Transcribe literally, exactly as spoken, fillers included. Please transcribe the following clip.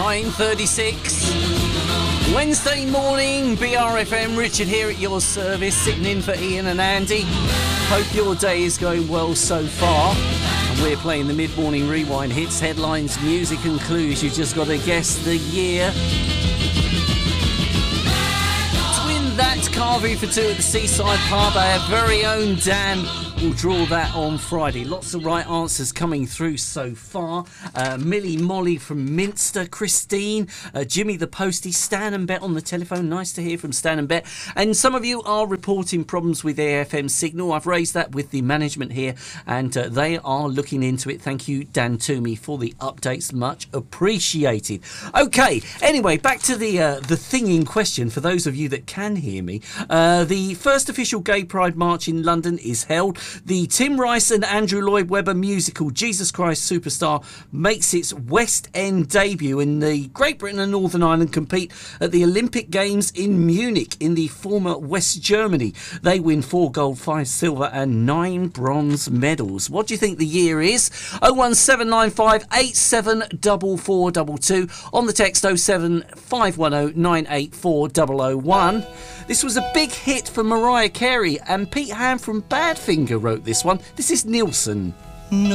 nine thirty-six. Wednesday morning, B R F M. Richard here at your service, sitting in for Ian and Andy. Hope your day is going well so far. And we're playing the mid-morning rewind hits, headlines, music and clues. You just got to guess the year. Twin that carving for two at the Seaside Pub. Our very own Dan will draw that on Friday. Lots of right answers coming through so far. Uh, Millie Molly from Minster, Christine, uh, Jimmy the Postie, Stan and Bet on the telephone. Nice to hear from Stan and Bet. And some of you are reporting problems with A F M signal. I've raised that with the management here and uh, they are looking into it. Thank you, Dan Toomey, for the updates. Much appreciated. Okay, anyway, back to the uh, the thing in question for those of you that can hear me. Uh, the first official Gay Pride March in London is held. The Tim Rice and Andrew Lloyd Webber musical Jesus Christ Superstar makes its West End debut in the Great Britain and Northern Ireland compete at the Olympic Games in Munich in the former West Germany. They win four gold, five silver and nine bronze medals. What do you think the year is? oh one seven nine five eight seven four four two two on the text oh seven five one oh nine eight four oh oh one. This was a big hit for Mariah Carey and Pete Ham from Badfinger wrote this one. This is Nielsen.